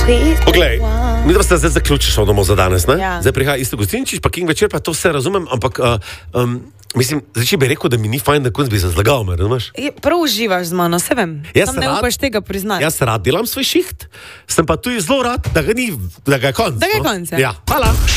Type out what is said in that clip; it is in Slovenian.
Poglej, mi da ste zdaj zaključiš domov za danes, ne? Ja. Zdaj prihaja isto gostinčič, pa King večer, pa to vse razumem, ampak mislim, zdaj če bi rekel, da mi ni fajn, da konc bi se zlagal, me razumeš? Prav uživaš z mano, se vem. Sam ne upaš tega priznati. Jaz rad delam svoj šiht, sem pa tudi zelo rad, da ga je konc. Da ga je konc, ja. Ja, hvala.